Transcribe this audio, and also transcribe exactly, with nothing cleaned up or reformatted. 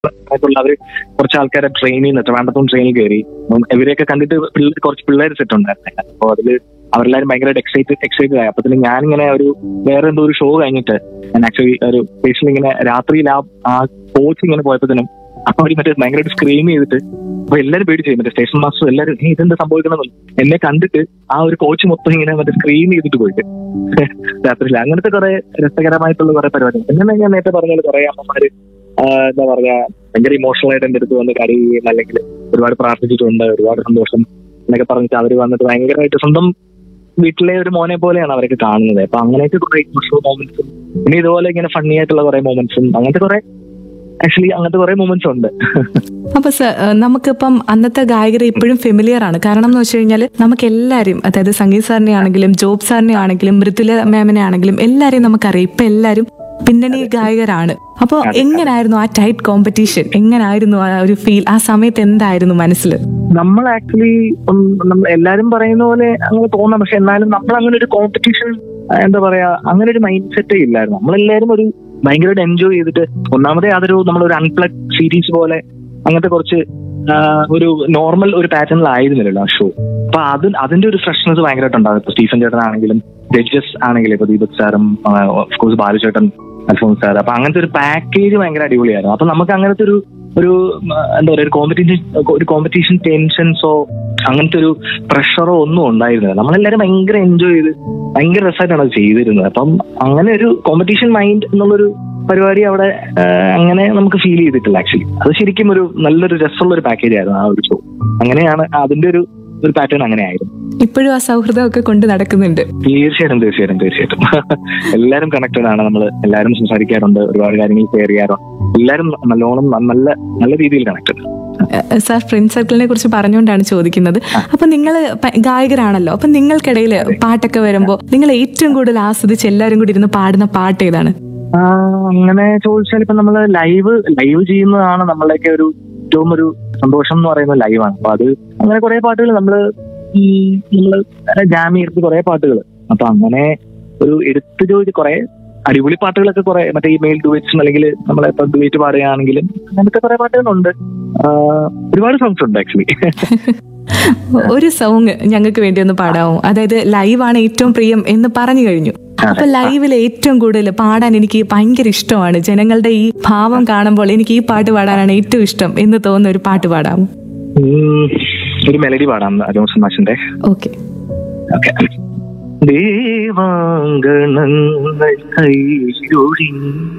ആയിട്ടുള്ള അവര് കുറച്ച് ആൾക്കാരെ ട്രെയിനിൽ നിന്ന് ട്രിവാൻഡ്രത്തും ട്രെയിനിൽ കയറി. അപ്പം ഇവരെയൊക്കെ കണ്ടിട്ട് പിള്ളേർ കുറച്ച് പിള്ളേർ സെറ്റ് ഉണ്ടായിരുന്നു. അപ്പൊ അതില് അവരെല്ലാരും ഭയങ്കരമായിട്ട് എക്സൈറ്റഡ് എക്സൈറ്റഡ് ആയി. അപ്പൊ തന്നെ ഞാനിങ്ങനെ ഒരു വേറെ എന്തോ ഒരു ഷോ കഴിഞ്ഞിട്ട് ഞാൻ ആക്ച്വലി ഒരു സ്പേഷ്യൽ ഇങ്ങനെ രാത്രിയിൽ ആ ആ കോച്ച് ഇങ്ങനെ പോയപ്പോഴത്തേനും അപ്പൊ അവര് മറ്റേ ഭയങ്കരമായിട്ട് സ്ക്രീം ചെയ്തിട്ട് അപ്പൊ എല്ലാരും പേടിച്ചു. മറ്റേ സ്റ്റേഷൻ മാസ്റ്റർ എല്ലാരും ഇതെന്താ സംഭവിക്കണമെന്ന് എന്നെ കണ്ടിട്ട് ആ ഒരു കോച്ച് മൊത്തം ഇങ്ങനെ മറ്റേ സ്ക്രീം ചെയ്തിട്ട് പോയിട്ട് രാത്രിയിൽ അങ്ങനത്തെ കുറെ രസകരമായിട്ടുള്ള കുറെ പരിപാടി. എങ്ങനെ ഞാൻ നേരത്തെ പറഞ്ഞാൽ കുറെ അമ്മമാര് എന്താ പറയാ ഭയങ്കര ഇമോഷണൽ ആയിട്ട് എന്റെ അടുത്ത് വന്ന് കരയുകയും അല്ലെങ്കിൽ ഒരുപാട് പ്രാർത്ഥിച്ചിട്ടുണ്ട്, ഒരുപാട് സന്തോഷം എന്നൊക്കെ പറഞ്ഞിട്ട് അവര് വന്നിട്ട് ഭയങ്കരമായിട്ട് സ്വന്തം വീട്ടിലെ ഒരു മോനെ പോലെയാണ് അവരൊക്കെ കാണുന്നത്. അപ്പൊ അങ്ങനെയൊക്കെ കുറെ ഇമോഷണൽ മൊമെന്റ്സും പിന്നെ ഇതുപോലെ ഇങ്ങനെ ഫണ്ണി ആയിട്ടുള്ള കുറെ മൊമെന്റ്സും അങ്ങനത്തെ കുറെ ആക്ച്വലി അങ്ങനത്തെ കുറെ മൊമെന്റ്സ് ഉണ്ട്. അപ്പൊ സർ നമുക്കിപ്പം അന്നത്തെ ഗായകരെ ഇപ്പോഴും ഫെമിലിയർ ആണ്. കാരണം എന്ന് വെച്ച് കഴിഞ്ഞാൽ നമുക്ക് എല്ലാവരും, അതായത് സംഗീത് സാറിനെ ആണെങ്കിലും ജോബ് സാറിനെ ആണെങ്കിലും മൃദുല മാമിനെ ആണെങ്കിലും എല്ലാവരെയും നമുക്കറിയാം. ഇപ്പൊ എല്ലാവരും പിന്നണി ഗായകരാണ്. അപ്പൊ എങ്ങനായിരുന്നു ആ ടൈറ്റ് കോമ്പറ്റീഷൻ? എങ്ങനായിരുന്നു ആ ഒരു ഫീൽ? ആ സമയത്ത് എന്തായിരുന്നു മനസ്സിൽ? നമ്മൾ ആക്ച്വലി നമ്മൾ എല്ലാരും പറയുന്ന പോലെ അങ്ങനെ തോന്നാം, പക്ഷെ എന്നാലും നമ്മൾ അങ്ങനെ ഒരു കോമ്പറ്റീഷൻ എന്താ പറയാ അങ്ങനെ ഒരു മൈൻഡ് സെറ്റേ ഇല്ലായിരുന്നു. നമ്മളെല്ലാരും ഒരു ഭയങ്കരമായിട്ട് എൻജോയ് ചെയ്തിട്ട് ഒന്നാമതേ അതൊരു നമ്മളൊരു അൺപ്ലഗ് സീരീസ് പോലെ അങ്ങനത്തെ കുറച്ച് ഒരു നോർമൽ ഒരു പാറ്റേണിലായിരുന്നില്ലല്ലോ ആ ഷോ. അപ്പൊ അത് അതിന്റെ ഒരു ഫ്രഷ്നെസ് ഭയങ്കരമായിട്ട് ഉണ്ടാകും. ഇപ്പൊ സ്റ്റീഫൻ ചേട്ടൻ ആണെങ്കിലും ജഡ്ജസ് ആണെങ്കിലും ഇപ്പൊ ദീപക് സാറും ഓഫ്കോഴ്സ് ബാലുചേട്ടൻ, അൽഫോൺസ് സാർ, അപ്പൊ അങ്ങനത്തെ ഒരു പാക്കേജ് ഭയങ്കര അടിപൊളിയായിരുന്നു. അപ്പൊ നമുക്ക് അങ്ങനത്തെ ഒരു ഒരു എന്താ പറയാ ഒരു കോമ്പറ്റീഷൻ ഒരു കോമ്പറ്റീഷൻ ടെൻഷൻസോ അങ്ങനത്തെ ഒരു പ്രഷറോ ഒന്നും ഉണ്ടായിരുന്നില്ല. നമ്മളെല്ലാരും ഭയങ്കര എൻജോയ് ചെയ്ത് ഭയങ്കര രസമായിട്ടാണ് അത് ചെയ്തിരുന്നത്. അപ്പം അങ്ങനെ ഒരു കോമ്പറ്റീഷൻ മൈൻഡ് എന്നുള്ളൊരു പരിപാടി അവിടെ അങ്ങനെ നമുക്ക് ഫീൽ ചെയ്തിട്ടില്ല. ആക്ച്വലി അത് ശരിക്കും ഒരു നല്ലൊരു രസമുള്ള ഒരു പാക്കേജ് ആയിരുന്നു ആ ഒരു ഷോ. അങ്ങനെയാണ് അതിന്റെ ഒരു ഒരു പാറ്റേൺ അങ്ങനെ ആയിരുന്നു. ഇപ്പോഴും ആ സൗഹൃദം ഒക്കെ കൊണ്ട് നടക്കുന്നുണ്ട്. തീർച്ചയായിട്ടും തീർച്ചയായിട്ടും തീർച്ചയായിട്ടും എല്ലാരും കണക്റ്റഡ് ആണ്. നമ്മൾ എല്ലാരും സംസാരിക്കാറുണ്ട്, ഒരുപാട് കാര്യങ്ങൾ ഷെയർ ചെയ്യാറുണ്ട്. എല്ലാരും നല്ലോണം നല്ല നല്ല രീതിയിൽ കണക്റ്റഡ്. സാർ ഫ്രണ്ട് സർക്കിളിനെ കുറിച്ച് പറഞ്ഞുകൊണ്ടാണ് ചോദിക്കുന്നത്. അപ്പൊ നിങ്ങൾ ഗായകരാണല്ലോ, അപ്പൊ നിങ്ങൾക്കിടയിൽ പാട്ടൊക്കെ വരുമ്പോ നിങ്ങൾ ഏറ്റവും കൂടുതൽ ആസ്വദിച്ച് എല്ലാവരും കൂടി ഇരുന്ന് പാടുന്ന പാട്ട് ഏതാണ്? അങ്ങനെ ചോദിച്ചാൽ ഇപ്പൊ നമ്മള് ലൈവ് ലൈവ് ചെയ്യുന്നതാണ് നമ്മളുടെയൊക്കെ ഒരു ഏറ്റവും ഒരു സന്തോഷം എന്ന് പറയുന്നത് ലൈവാണ്. അപ്പൊ അത് അങ്ങനെ കുറെ പാട്ടുകൾ നമ്മള് ഈ നമ്മള് ജാമി എടുത്ത് കുറെ പാട്ടുകൾ. അപ്പൊ അങ്ങനെ ഒരു എടുത്തു ചോദിച്ച് കുറെ അടിപൊളി പാട്ടുകളൊക്കെ കുറെ മറ്റേ ഈ മെയിൽ ഡുവേറ്റ്സും അല്ലെങ്കിൽ നമ്മളെ ഇപ്പൊ ഡുവേറ്റ് പാടുകയാണെങ്കിലും അങ്ങനത്തെ കുറെ പാട്ടുകളുണ്ട്. ഒരുപാട് സോങ്സ് ഉണ്ട് ആക്ച്വലി. ഒരു സോങ് ഞങ്ങൾക്ക് വേണ്ടി ഒന്ന് പാടാമോ? അതായത് ലൈവാണ് ഏറ്റവും പ്രിയം എന്ന് പറഞ്ഞു കഴിഞ്ഞു. അപ്പൊ ലൈവിൽ ഏറ്റവും കൂടുതൽ പാടാൻ എനിക്ക് ഭയങ്കര ഇഷ്ടമാണ്. ജനങ്ങളുടെ ഈ ഭാവം കാണുമ്പോൾ എനിക്ക് ഈ പാട്ട് പാടാനാണ് ഏറ്റവും ഇഷ്ടം എന്ന് തോന്നുന്ന ഒരു പാട്ട് പാടാമോ? ഒരു മെലഡി പാടാം ജോൺസൺ മാഷിന്റെ. Okay okay. ദേവാംഗണങ്ങൾ കൈയൊഴി